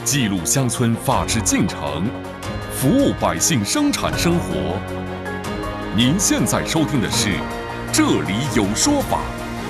记录乡村法治进程，服务百姓生产生活。您现在收听的是《这里有说法》。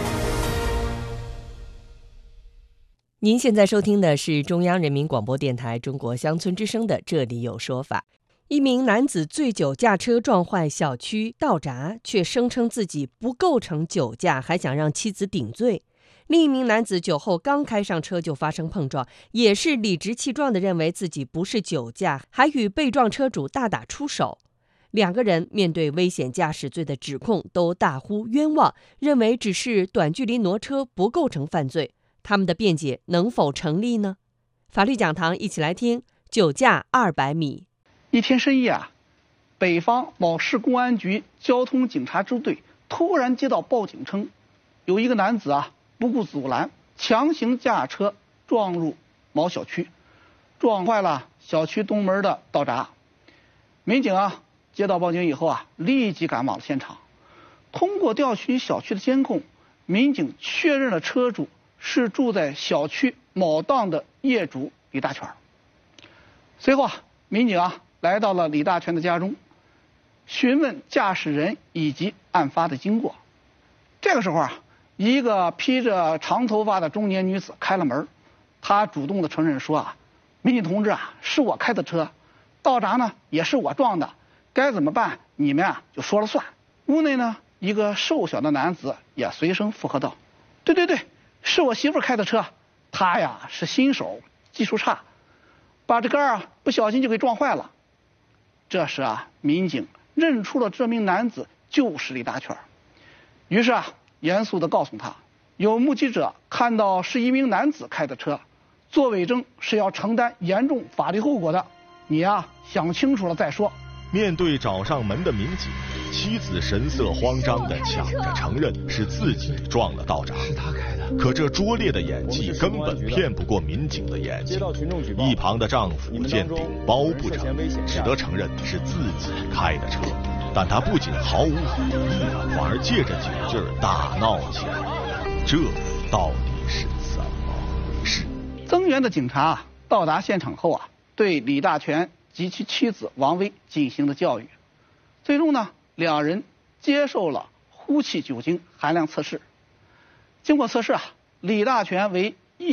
您现在收听的是中央人民广播电台中国乡村之声的《这里有说法》。一名男子醉酒驾车撞坏小区道闸，却声称自己不构成酒驾，还想让妻子顶罪。另一名男子酒后刚开上车就发生碰撞，也是理直气壮地认为自己不是酒驾，还与被撞车主大打出手。两个人面对危险驾驶罪的指控都大呼冤枉，认为只是短距离挪车不构成犯罪。他们的辩解能否成立呢？法律讲堂一起来听酒驾200米。 一天深夜北方某市公安局交通警察支队突然接到报警称，有一个男子不顾阻拦，强行驾车撞入某小区，撞坏了小区东门的道闸。民警接到报警以后立即赶往了现场。通过调取小区的监控，民警确认了车主是住在小区某档的业主李大全。随后民警来到了李大全的家中，询问驾驶人以及案发的经过。这个时候一个披着长头发的中年女子开了门，她主动的承认说民警同志是我开的车，道闸呢也是我撞的，该怎么办你们就说了算。屋内呢一个瘦小的男子也随声附和道，对，是我媳妇开的车，她是新手，技术差，把这杆不小心就给撞坏了。这时民警认出了这名男子就是李大全，于是严肃地告诉他，有目击者看到是一名男子开的车，作伪证是要承担严重法律后果的，你想清楚了再说。 面对找上门的民警，妻子神色慌张地抢着承认是自己撞了道闸， 是他开的。 可这拙劣的演技根本骗不过民警的眼睛。一旁的丈夫见顶包不成，只得承认是自己开的车，但他不仅毫无悔意，反而借着酒劲儿大闹起来。这到底是怎么回事？ 增援的警察到达现场后对李大全及其妻子王薇进行了教育，最终呢两人接受了呼气酒精含量测试。经过测试李大全为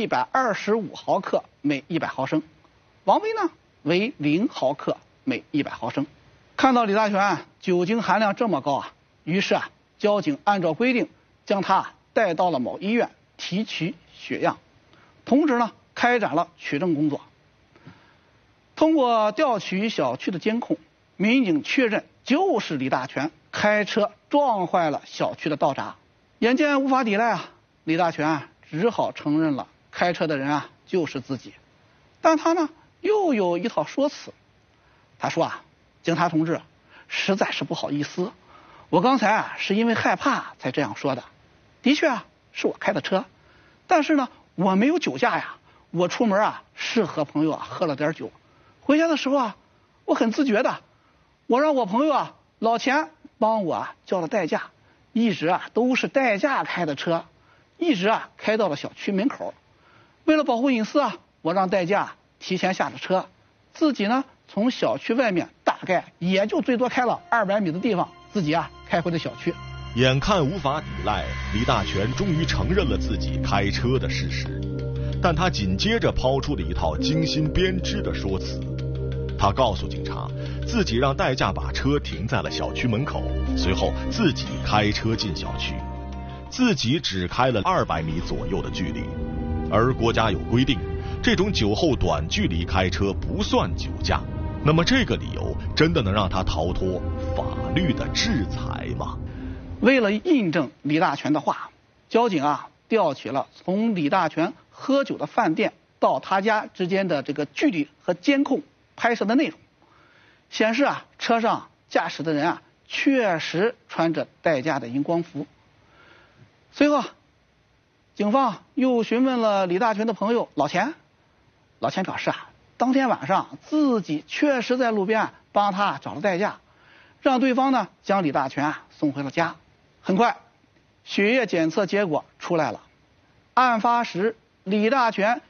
125毫克每100毫升，王薇呢为0毫克每100毫升。看到李大全酒精含量这么高于是交警按照规定将他带到了某医院提取血样，同时呢开展了取证工作。通过调取小区的监控，民警确认就是李大全开车撞坏了小区的道闸。眼见无法抵赖李大全只好承认了开车的人就是自己。但他呢又有一套说辞。他说警察同志，实在是不好意思，我刚才是因为害怕才这样说的。的确是我开的车，但是呢我没有酒驾我出门是和朋友喝了点酒，回家的时候我很自觉的，我让我朋友老钱帮我叫了代驾，一直都是代驾开的车，一直开到了小区门口。为了保护隐私我让代驾提前下了车，自己呢从小区外面大概也就最多开了200米的地方，自己开回了小区。 眼看无法抵赖，李大全终于承认了自己开车的事实，但他紧接着抛出了一套精心编织的说辞。他告诉警察，自己让代驾把车停在了小区门口，随后自己开车进小区，自己只开了200米左右的距离。而国家有规定，这种酒后短距离开车不算酒驾。那么这个理由真的能让他逃脱法律的制裁吗？ 为了印证李大全的话，交警调取了从李大全喝酒的饭店到他家之间的这个距离和监控拍摄的内容，显示车上驾驶的人确实穿着代驾的荧光服。随后警方又询问了李大全的朋友老钱，老钱表示当天晚上自己确实在路边帮他找了代驾，让对方呢将李大全送回了家。很快血液检测结果出来了，案发时李大全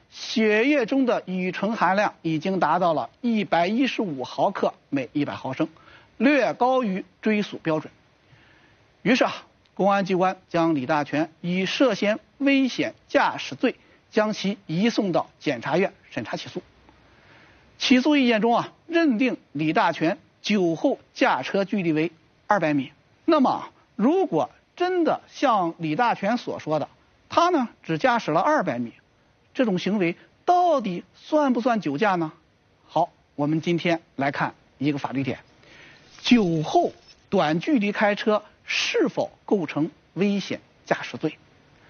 血液中的乙醇含量已经达到了115毫克每100毫升，略高于追诉标准。于是公安机关将李大全以涉嫌危险驾驶罪将其移送到检察院审查起诉。起诉意见中认定李大全酒后驾车距离为200米。那么如果真的像李大全所说的，他呢只驾驶了200米，这种行为到底算不算酒驾呢？好，我们今天来看一个法律点：酒后短距离开车是否构成危险驾驶罪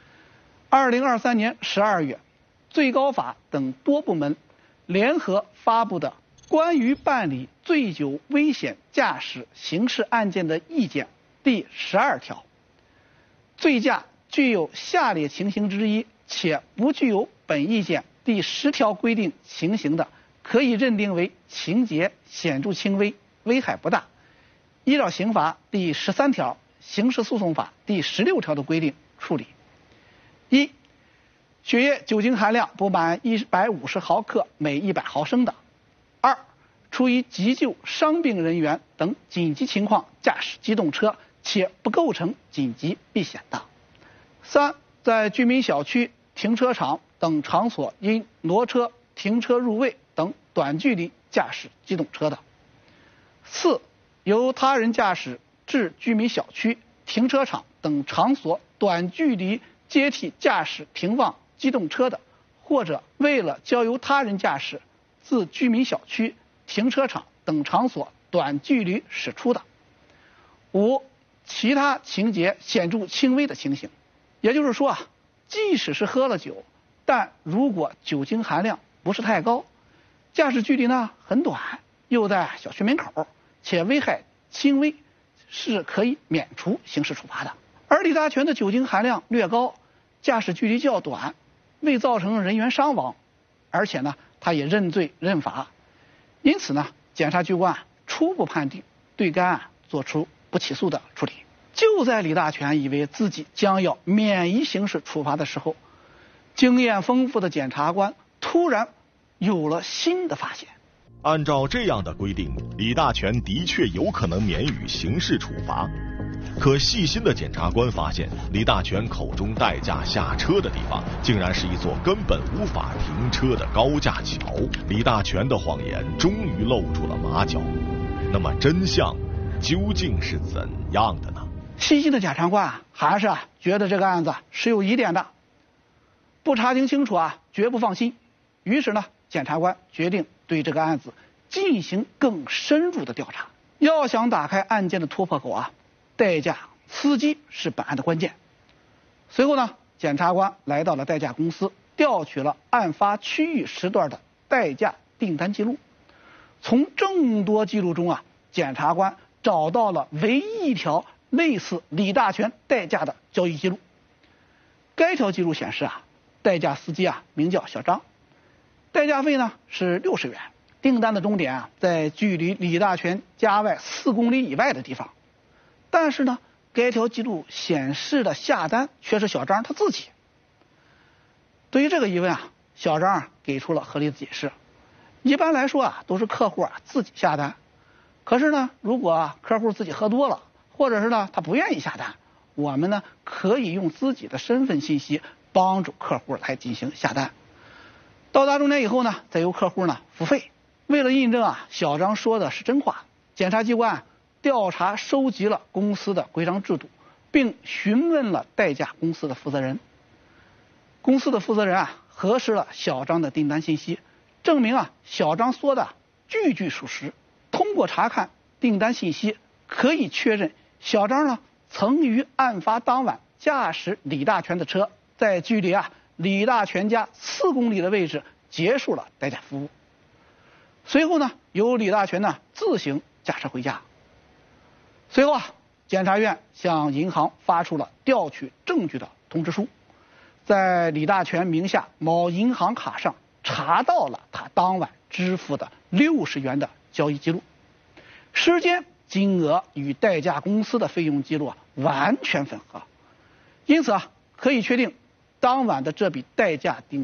？2023年12月，最高法等多部门联合发布的《关于办理醉酒危险驾驶刑事案件的意见》第12条，醉驾具有下列情形之一且不具有本意见第10条规定情形的，可以认定为情节显著轻微，危害不大，依照刑法第13条、刑事诉讼法第16条的规定处理。一、血液酒精含量不满150毫克每100毫升的；二、出于急救伤病人员等紧急情况驾驶机动车且不构成紧急避险的；三、在居民小区、停车场等场所因挪车、停车入位等短距离驾驶机动车的；四、由他人驾驶至居民小区、停车场等场所短距离接替驾驶停放机动车的，或者为了交由他人驾驶自居民小区、停车场等场所短距离驶出的；五、其他情节显著轻微的情形。也就是说即使是喝了酒，但如果酒精含量不是太高，驾驶距离呢很短，又在小区门口，且危害轻微，是可以免除刑事处罚的。而李大全的酒精含量略高，驾驶距离较短，未造成人员伤亡，而且呢他也认罪认罚，因此呢检察机关初步判定对该案作出不起诉的处理。就在李大全以为自己将要免于刑事处罚的时候，经验丰富的检察官突然有了新的发现。 按照这样的规定，李大全的确有可能免于刑事处罚。可细心的检察官发现，李大全口中代驾下车的地方，竟然是一座根本无法停车的高架桥。李大全的谎言终于露出了马脚。那么真相究竟是怎样的呢？ 细心的检察官还是觉得这个案子是有疑点的，不查清楚绝不放心。于是呢，检察官决定对这个案子进行更深入的调查。要想打开案件的突破口代驾司机是本案的关键。随后呢，检察官来到了代驾公司，调取了案发区域时段的代驾订单记录。从众多记录中检察官找到了唯一一条类似李大全代驾的交易记录。该条记录显示代驾司机名叫小张，代驾费呢是60元，订单的终点在距离李大全家外4公里以外的地方。但是呢，该条记录显示的下单却是小张他自己。对于这个疑问小张给出了合理的解释。一般来说都是客户自己下单，可是呢，如果客户自己喝多了，或者是呢他不愿意下单，我们呢可以用自己的身份信息帮助客户来进行下单。到达终点以后呢，再由客户呢付费。为了印证小张说的是真话，检察机关调查收集了公司的规章制度，并询问了代驾公司的负责人。公司的负责人核实了小张的订单信息，证明小张说的句句属实。通过查看订单信息，可以确认小张呢曾于案发当晚驾驶李大全的车，在距离李大全家4公里的位置结束了代驾服务。随后呢，由李大全呢自行驾车回家。随后检察院向银行发出了调取证据的通知书，在李大全名下某银行卡上查到了他当晚支付的60元的交易记录，时间、金额与代驾公司的费用记录完全吻合，因此可以确定当晚的这笔代驾订单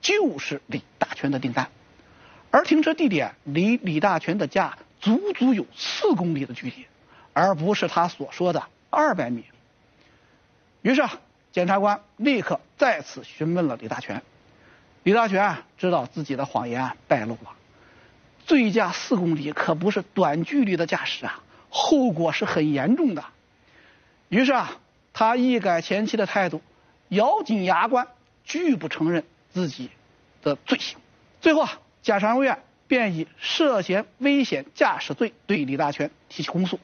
就是李大全的订单，而停车地点离李大全的家足足有4公里的距离，而不是他所说的200米。于是检察官立刻再次询问了李大全。李大全知道自己的谎言败露了，醉驾4公里可不是短距离的驾驶啊，后果是很严重的。于是他一改前期的态度，咬紧牙关，拒不承认自己的罪行。最后检察院便以涉嫌危险驾驶罪对李大全提起公诉。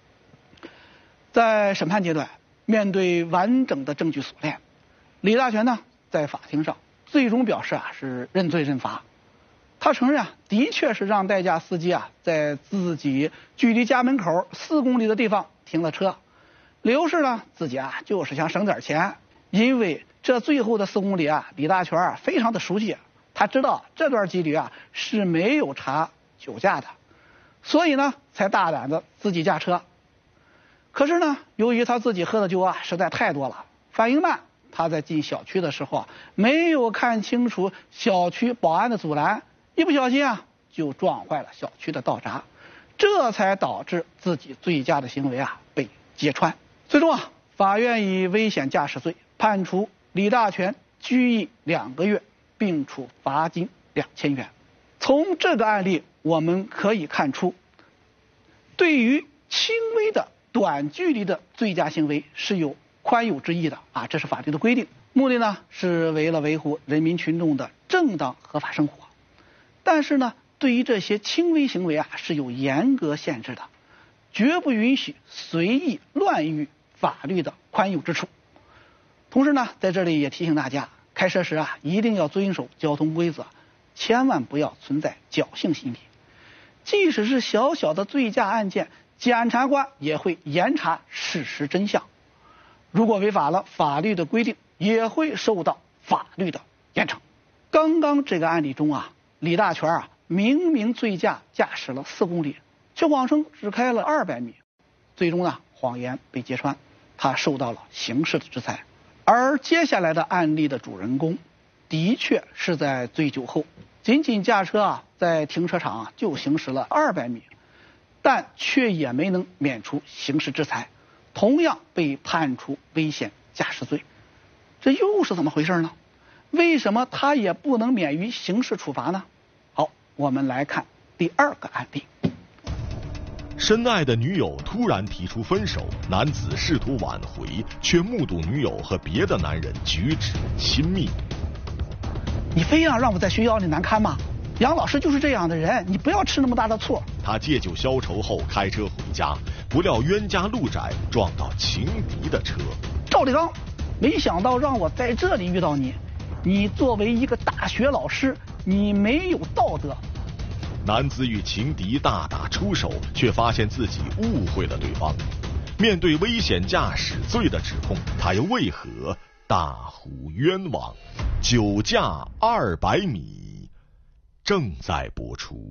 在审判阶段，面对完整的证据锁链，李大全呢在法庭上最终表示是认罪认罚。他承认的确是让代驾司机在自己距离家门口4公里的地方停了车，理由是呢自己就是想省点钱，因为这最后的4公里李大全非常的熟悉，他知道这段距离是没有查酒驾的，所以呢才大胆的自己驾车。可是呢，由于他自己喝的酒实在太多了，反应慢，他在进小区的时候没有看清楚小区保安的阻拦，一不小心就撞坏了小区的道闸，这才导致自己醉驾的行为被揭穿。最终法院以危险驾驶罪判处李大全拘役2个月，并处罚金2000元。从这个案例我们可以看出，对于轻微的短距离的醉驾行为是有宽宥之意的这是法律的规定，目的呢是为了维护人民群众的正当合法生活。但是呢，对于这些轻微行为是有严格限制的，绝不允许随意乱用法律的宽宥之处。同时呢，在这里也提醒大家，开车时一定要遵守交通规则，千万不要存在侥幸心理。即使是小小的醉驾案件，检察官也会严查事实真相，如果违反了法律的规定，也会受到法律的严惩。刚刚这个案例中李大全明明醉驾驾驶了4公里，却谎称只开了200米，最终呢谎言被揭穿，他受到了刑事的制裁。而接下来的案例的主人公，的确是在醉酒后仅仅驾车在停车场就行驶了200米，但却也没能免除刑事制裁，同样被判处危险驾驶罪。这又是怎么回事呢？为什么他也不能免于刑事处罚呢？好，我们来看第2个案例。 深爱的女友突然提出分手，男子试图挽回，却目睹女友和别的男人举止亲密。 你非要让我在学校里难堪吗？杨老师就是这样的人，你不要吃那么大的醋。 他借酒消愁后开车回家，不料冤家路窄，撞到情敌的车。 赵立刚，没想到让我在这里遇到你，你作为一个大学老师，你没有道德。 男子与情敌大打出手，却发现自己误会了对方。面对危险驾驶罪的指控，他又为何大呼冤枉？酒驾200米正在播出。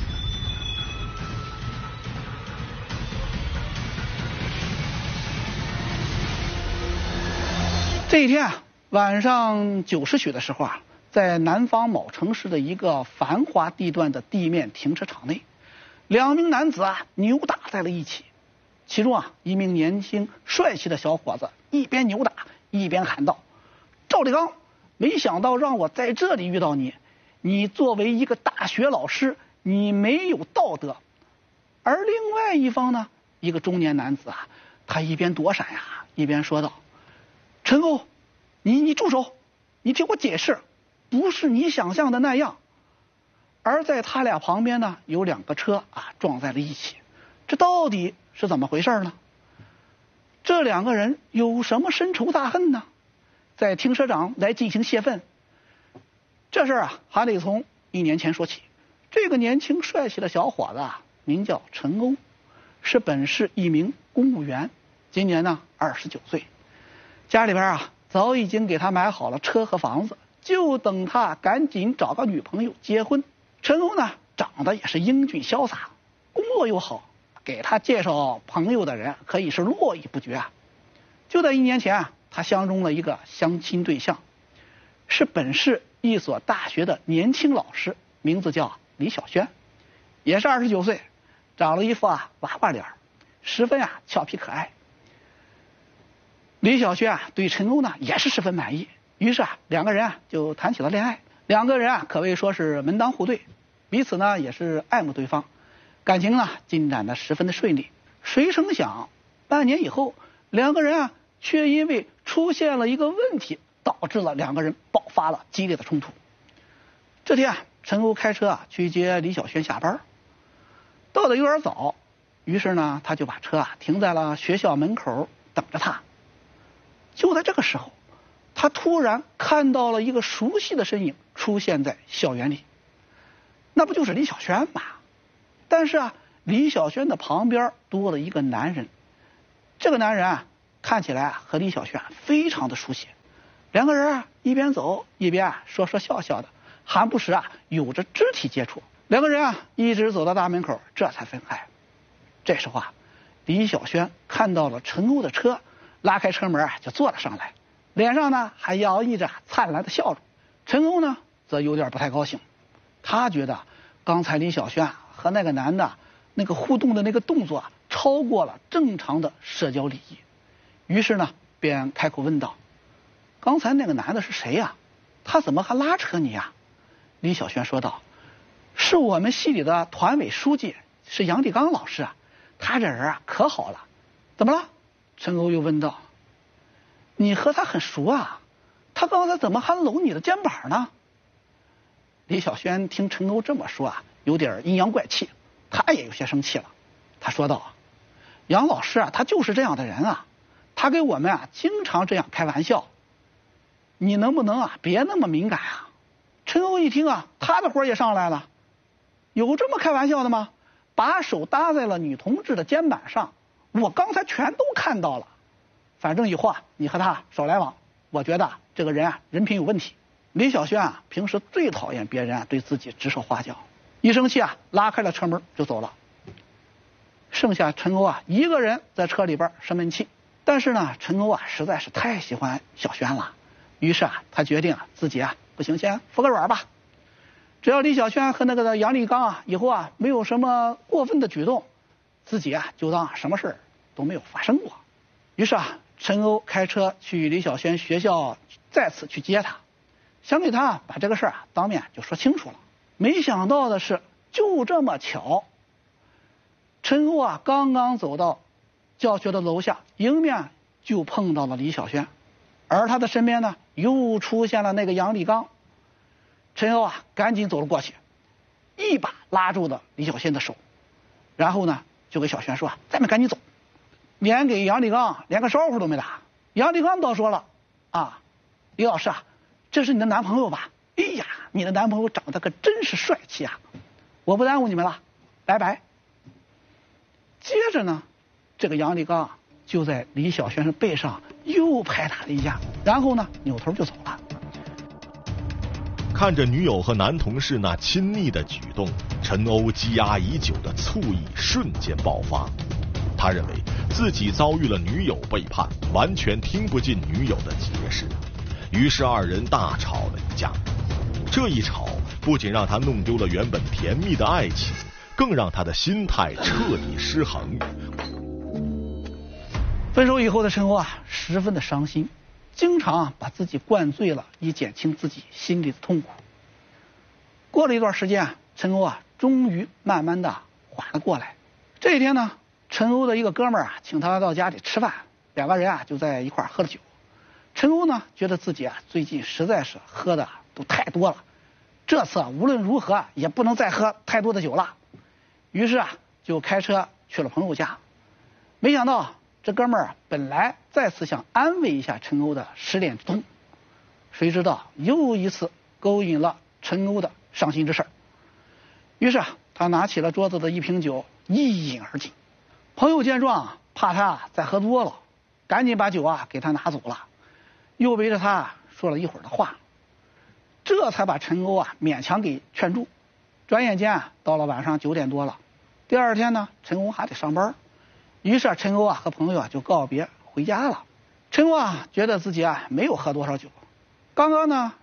这一天晚上9时许的时候在南方某城市的一个繁华地段的地面停车场内，2名男子扭打在了一起。其中一名年轻帅气的小伙子一边扭打一边喊道：“赵立刚，没想到让我在这里遇到你，你作为一个大学老师，你没有道德。”而另外一方呢，一个中年男子他一边躲闪一边说道：“陈欧，你住手，你听我解释，不是你想象的那样。”而在他俩旁边呢，有2个车撞在了一起，这到底是怎么回事呢？这2个人有什么深仇大恨呢？在停车场来进行泄愤。这事还得从1年前说起。这个年轻帅气的小伙子名叫陈欧，是本市一名公务员，今年呢29岁，家里边早已经给他买好了车和房子，就等他赶紧找个女朋友结婚。陈欧呢长得也是英俊潇洒，工作又好，给他介绍朋友的人可以是络绎不绝。就在1年前他相中了一个相亲对象，是本市一所大学的年轻老师，名字叫李小轩，也是29岁，长了一副娃娃脸，十分俏皮可爱。李小轩对陈欧呢也是十分满意，于是两个人就谈起了恋爱。两个人可谓说是门当户对，彼此呢也是爱慕对方，感情呢进展的十分的顺利。谁成想半年以后，两个人却因为出现了一个问题，导致了两个人爆发了激烈的冲突。这天陈欧开车去接李小轩下班，到的有点早，于是呢他就把车停在了学校门口等着他。就在这个时候，他突然看到了一个熟悉的身影出现在校园里，那不就是李小轩吗？但是李小轩的旁边多了一个男人，这个男人看起来和李小轩非常的熟悉，两个人一边走一边说说笑笑的，还不时有着肢体接触。两个人一直走到大门口，这才分开。这时候李小轩看到了陈欧的车，拉开车门就坐了上来，脸上呢还洋溢着灿烂的笑容。陈欧呢则有点不太高兴，他觉得刚才李小轩和那个男的那个互动的那个动作超过了正常的社交礼仪，于是呢便开口问道：刚才那个男的是谁呀？他怎么还拉扯你呀？李小轩说道：是我们系里的团委书记，是杨立刚老师他这人可好了。怎么了？陈欧又问道：你和他很熟他刚才怎么还搂你的肩膀呢？李小轩听陈欧这么说有点阴阳怪气，他也有些生气了。他说道：杨老师他就是这样的人他给我们经常这样开玩笑，你能不能别那么敏感陈欧一听他的火也上来了，有这么开玩笑的吗？把手搭在了女同志的肩膀上，我刚才全都看到了。反正以后你和他少来往，我觉得这个人人品有问题。李小轩平时最讨厌别人对自己指手画脚，一生气拉开了车门就走了。剩下陈欧一个人在车里边生闷气。但是呢陈欧实在是太喜欢小轩了，于是他决定自己不行先服个软吧，只要李小轩和那个杨立刚以后没有什么过分的举动，自己就当什么事都没有发生过。于是陈欧开车去李小轩学校再次去接他，想给他把这个事当面就说清楚了。没想到的是，就这么巧，陈欧刚刚走到教学的楼下，迎面就碰到了李小轩，而他的身边呢又出现了那个杨立刚。陈欧赶紧走了过去，一把拉住了李小轩的手，然后呢就给小轩说咱们赶紧走，连给杨立刚连个招呼都没打。杨立刚倒说了李老师这是你的男朋友吧？哎呀，你的男朋友长得可真是帅气我不耽误你们了，拜拜。接着呢这个杨立刚就在李小轩的背上又拍打了一下，然后呢扭头就走了。 看着女友和男同事那亲昵的举动，陈欧积压已久的醋意瞬间爆发。他认为自己遭遇了女友背叛，完全听不进女友的解释，于是二人大吵了一架。这一吵不仅让他弄丢了原本甜蜜的爱情，更让他的心态彻底失衡。 分手以后的陈欧十分的伤心，经常把自己灌醉了，以减轻自己心里的痛苦。过了一段时间陈欧终于慢慢的缓了过来。这一天呢陈欧的一个哥们请他到家里吃饭，两个人就在一块喝了酒。陈欧呢觉得自己最近实在是喝的都太多了，这次无论如何也不能再喝太多的酒了，于是就开车去了朋友家。没想到这哥们本来再次想安慰一下陈欧的失恋之痛，谁知道又一次勾引了陈欧的伤心之事。于是他拿起了桌子的一瓶酒一饮而尽。朋友见状怕他再喝多了，赶紧把酒给他拿走了，又围着他说了一会儿的话，这才把陈欧勉强给劝住。转眼间到了晚上9点多了，第二天呢陈欧还得上班，于是陈欧和朋友就告别回家了。陈欧觉得自己没有喝多少酒，刚刚呢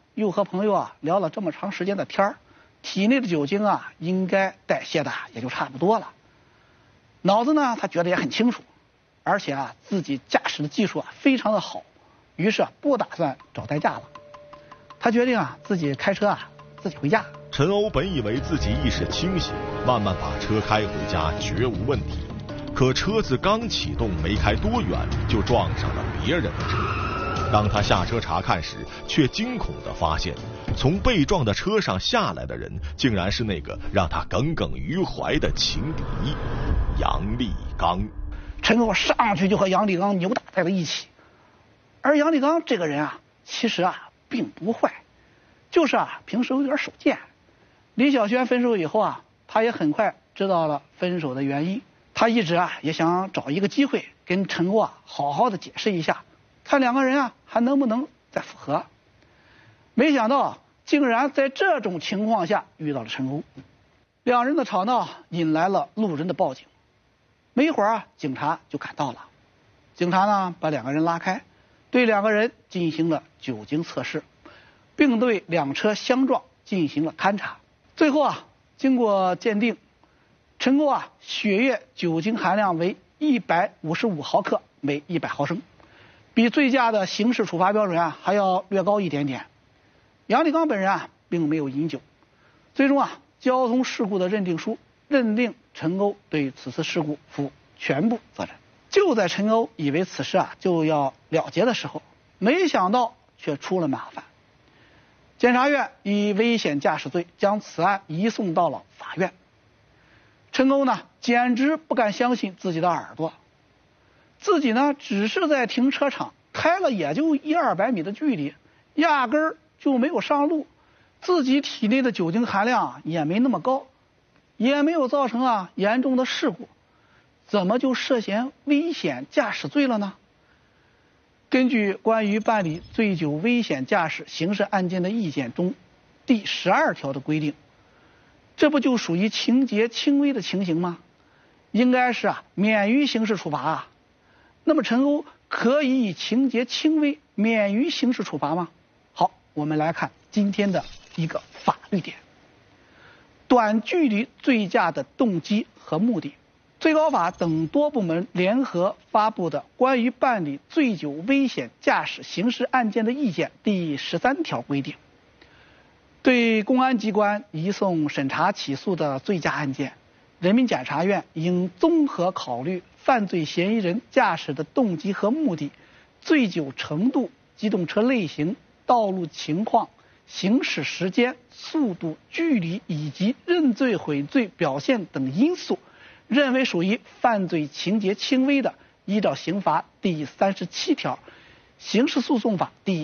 又和朋友啊聊了这么长时间的天儿，体内的酒精啊应该代谢的也就差不多了。脑子呢他觉得也很清楚，而且啊自己驾驶的技术啊非常的好，于是不打算找代驾了。他决定啊自己开车啊自己回家。 陈欧本以为自己意识清醒，慢慢把车开回家绝无问题，可车子刚启动没开多远就撞上了别人的车。当他下车查看时，却惊恐地发现，从被撞的车上下来的人竟然是那个让他耿耿于怀的情敌杨立刚。 陈欧上去就和杨立刚扭打在了一起，而杨立刚这个人啊其实啊并不坏，就是啊平时有点手贱。李小轩分手以后啊，他也很快知道了分手的原因。他一直啊也想找一个机会跟陈欧啊好好的解释一下，看两个人啊还能不能再复合。没想到竟然在这种情况下遇到了陈欧，两人的吵闹引来了路人的报警。没一会儿啊，警察就赶到了。警察呢把两个人拉开，对两个人进行了酒精测试，并对两车相撞进行了勘查。最后啊，经过鉴定，陈欧啊血液酒精含量为155毫克每100毫升，比醉驾的刑事处罚标准啊还要略高一点点。杨立刚本人啊并没有饮酒。最终啊，交通事故的认定书认定陈欧对此次事故负全部责任。就在陈欧以为此事啊就要了结的时候，没想到却出了麻烦。检察院以危险驾驶罪将此案移送到了法院。陈欧呢简直不敢相信自己的耳朵，自己呢只是在停车场开了也就100-200米的距离，压根儿就没有上路，自己体内的酒精含量也没那么高，也没有造成啊严重的事故，怎么就涉嫌危险驾驶罪了呢？根据关于办理醉酒危险驾驶刑事案件的意见中第12条的规定，这不就属于情节轻微的情形吗？应该是啊免于刑事处罚啊。那么陈欧可以以情节轻微免于刑事处罚吗？好，我们来看今天的一个法律点：短距离醉驾的动机和目的。最高法等多部门联合发布的关于办理醉酒危险驾驶刑事案件的意见第13条规定，对公安机关移送审查起诉的醉驾案件，人民检察院应综合考虑犯罪嫌疑人驾驶的动机和目的、醉酒程度、机动车类型、道路情况、行驶时间、速度、距离以及认罪悔罪表现等因素，认为属于犯罪情节轻微的，依照刑法第37条、刑事诉讼法第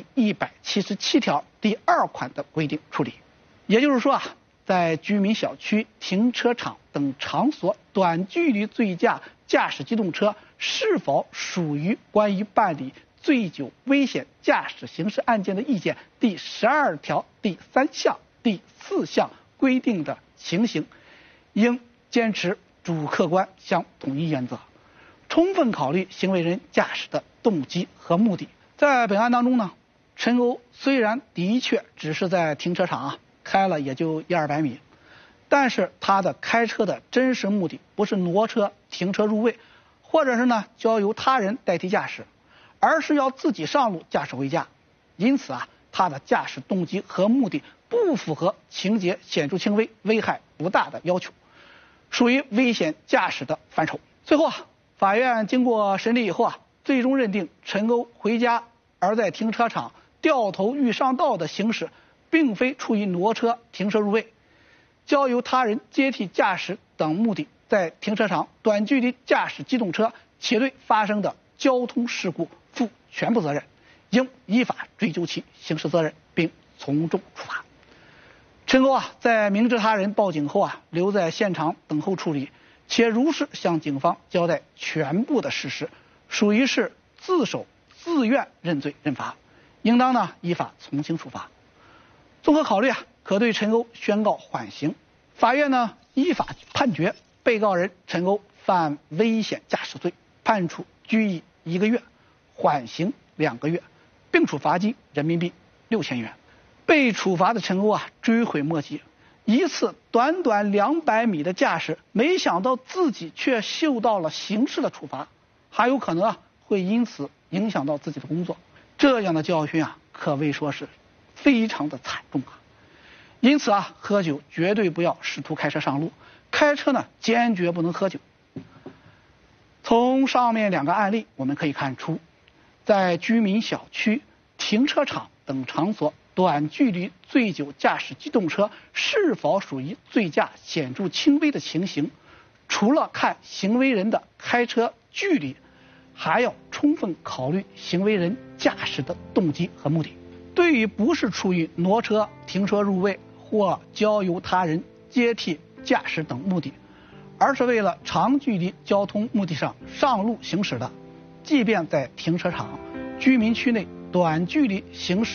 177条第2款的规定处理。也就是说啊，在居民小区、停车场等场所短距离醉驾驾驶机动车是否属于关于办理醉酒危险驾驶刑事案件的意见第12条第3项、第4项规定的情形，应坚持主客观相统一原则，充分考虑行为人驾驶的动机和目的。在本案当中呢，陈欧虽然的确只是在停车场啊开了也就100-200米，但是他的开车的真实目的不是挪车停车入位，或者是呢交由他人代替驾驶，而是要自己上路驾驶回家。因此啊，他的驾驶动机和目的不符合情节显著轻微、危害不大的要求，属于危险驾驶的范畴。最后啊，法院经过审理以后啊，最终认定陈欧回家而在停车场掉头欲上道的行驶，并非出于挪车停车入位、交由他人接替驾驶等目的，在停车场短距离驾驶机动车且对发生的交通事故负全部责任，应依法追究其刑事责任，并从重处罚。陈欧啊，在明知他人报警后啊，留在现场等候处理，且如实向警方交代全部的事实，属于是自首自愿认罪认罚，应当呢依法从轻处罚。综合考虑啊，可对陈欧宣告缓刑。法院呢依法判决被告人陈欧犯危险驾驶罪，判处拘役1个月，缓刑2个月，并处罚金人民币6000元。 被处罚的陈欧追悔莫及，一次短短200米的驾驶，没想到自己却受到了刑事的处罚，还有可能会因此影响到自己的工作。这样的教训可谓说是非常的惨重因此喝酒绝对不要试图开车上路，开车呢坚决不能喝酒。从上面2个案例我们可以看出，在居民小区、停车场等场所短距离醉酒驾驶机动车是否属于醉驾显著轻微的情形，除了看行为人的开车距离，还要充分考虑行为人驾驶的动机和目的。对于不是出于挪车、停车入位或交由他人接替驾驶等目的，而是为了长距离交通目的上上路行驶的，即便在停车场、居民区内短距离行驶